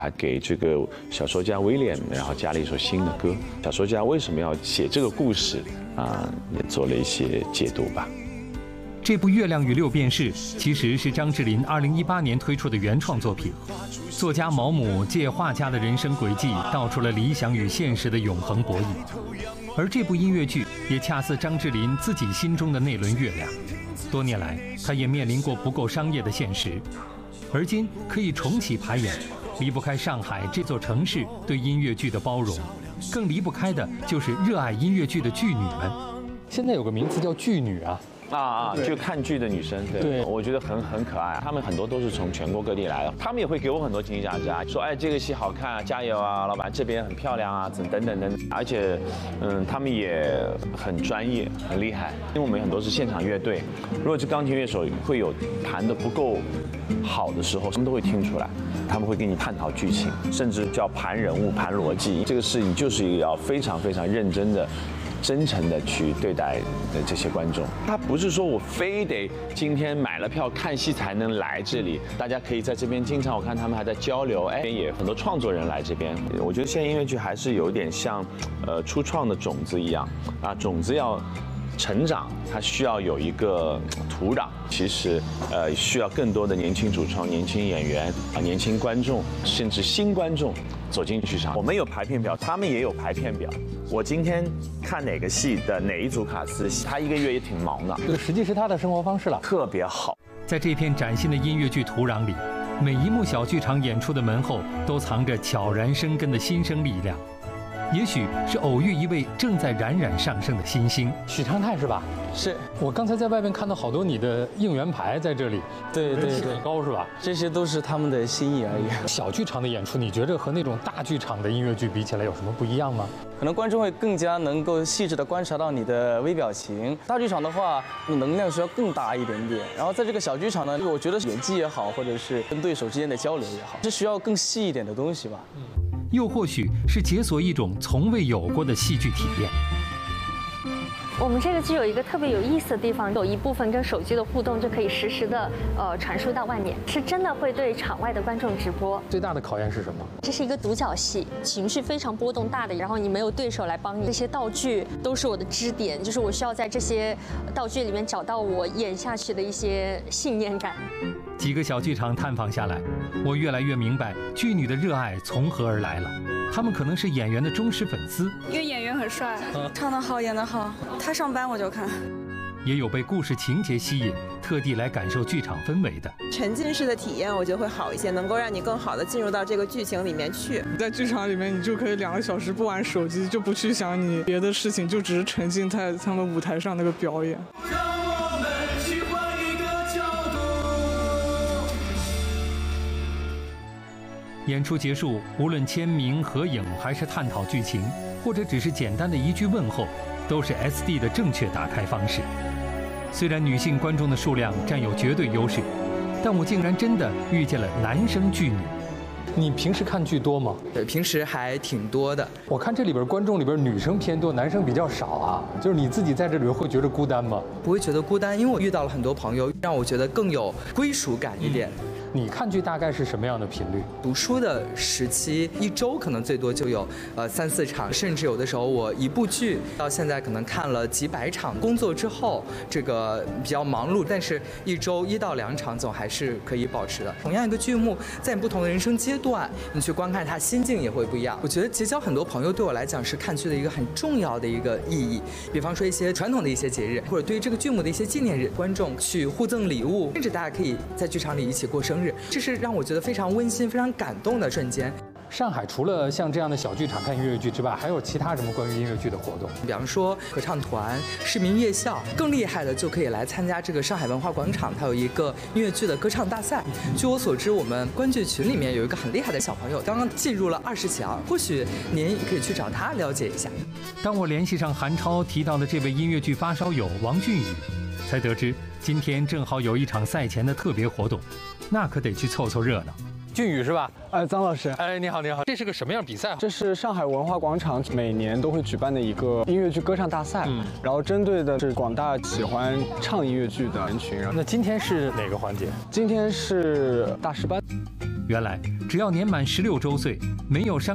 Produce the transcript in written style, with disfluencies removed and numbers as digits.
还给这个小说家威廉，然后加了一首新的歌。小说家为什么要写这个故事也做了一些解读吧。 这部《月亮与六便士》其实是张智霖2018年推出的原创作品。作家毛姆借画家的人生轨迹，道出了理想与现实的永恒博弈。而这部音乐剧也恰似张智霖自己心中的那轮月亮。多年来，他也面临过不够商业的现实，而今可以重启排演，离不开上海这座城市对音乐剧的包容，更离不开的就是热爱音乐剧的剧女们。 现在有个名词叫剧女啊。 就看剧的女生，对，我觉得很可爱。她们很多都是从全国各地来的，她们也会给我很多惊喜价值啊，说哎这个戏好看啊，加油啊，老板这边很漂亮啊，等等。而且，她们也很专业，很厉害。因为我们很多是现场乐队，如果是钢琴乐手会有弹得不够好的时候，什么都会听出来。他们会跟你探讨剧情，甚至叫盘人物、盘逻辑。这个事情就是一个要非常认真的。真诚的去对待这些观众，他不是说我非得今天买了票看戏才能来这里，大家可以在这边经常我看他们还在交流，也很多创作人来这边。我觉得现在音乐剧还是有点像初创的种子一样种子要成长，它需要有一个土壤。其实需要更多的年轻主创、年轻演员年轻观众，甚至新观众走进剧场。我们有排片表，他们也有排片表。我今天看哪个戏的哪一组卡司，他一个月也挺忙的。 这个实际是他的生活方式了， 特别好。 在这片崭新的音乐剧土壤里，每一幕小剧场演出的门后都藏着悄然生根的新生力量。也许是偶遇一位正在冉冉上升的新星， 许昌泰是吧？ 是我刚才在外面看到好多你的应援牌在这里， 对， 很高是吧？ 这些都是他们的心意而已。 小剧场的演出，你觉得和那种大剧场的音乐剧比起来有什么不一样吗？ 可能观众会更加能够细致地观察到你的微表情。大剧场的话，能量需要更大一点点。然后在这个小剧场呢，我觉得演技也好，或者是跟对手之间的交流也好，是需要更细一点的东西吧。 又或许是解锁一种从未有过的戏剧体验。 我们这个剧有一个特别有意思的地方，有一部分跟手机的互动就可以实时的传输到外面，是真的会对场外的观众直播。 最大的考验是什么？ 这是一个独角戏，情绪非常波动大的，然后你没有对手来帮你，这些道具都是我的支点，就是我需要在这些道具里面找到我演下去的一些信念感。 几个小剧场探访下来，我越来越明白剧女的热爱从何而来了。他们可能是演员的忠实粉丝， 因为演员很帅，唱得好，演得好，他上班我就看。 也有被故事情节吸引，特地来感受剧场氛围的。 沉浸式的体验，我觉得会好一些，能够让你更好的进入到这个剧情里面去。 在剧场里面，你就可以2个小时不玩手机，就不去想你别的事情，就只是沉浸在他们舞台上那个表演。 演出结束，无论签名、合影，还是探讨剧情，或者只是简单的一句问候，都是 SD 的正确打开方式。虽然女性观众的数量占有绝对优势，但我竟然真的遇见了男生剧女。 你平时看剧多吗？ 对，平时还挺多的。 我看这里边观众里边女生偏多，男生比较少啊。就是你自己在这里会觉得孤单吗？ 不会觉得孤单，因为我遇到了很多朋友，让我觉得更有归属感一点。 你看剧大概是什么样的频率？ 读书的时期，一周可能最多就有3、4场，甚至有的时候我一部剧到现在可能看了几百场。工作之后这个比较忙碌，但是一周1到2场总还是可以保持的。同样一个剧目，在你不同的人生阶段，你去观看它，心境也会不一样。我觉得结交很多朋友对我来讲是看剧的一个很重要的一个意义。比方说一些传统的一些节日，或者对于这个剧目的一些纪念日，观众去互赠礼物，甚至大家可以在剧场里一起过生日。这是让我觉得非常温馨、非常感动的瞬间。 上海除了像这样的小剧场看音乐剧之外，还有其他什么关于音乐剧的活动？ 比方说合唱团、市民夜校，更厉害的就可以来参加这个上海文化广场，它有一个音乐剧的歌唱大赛。据我所知，我们观剧群里面有一个很厉害的小朋友，刚刚进入了20强，或许您可以去找他了解一下。 当我联系上韩超提到的这位音乐剧发烧友王俊宇，才得知今天正好有一场赛前的特别活动，那可得去凑凑热闹。 俊宇是吧？ 张老师， 你好，你好。这是个什么样比赛？ 这是上海文化广场每年都会举办的一个音乐剧歌唱大赛，然后针对的是广大喜欢唱音乐剧的人群。 那今天是哪个环节？ 今天是大师班。 原来，只要年满16周岁，没有伤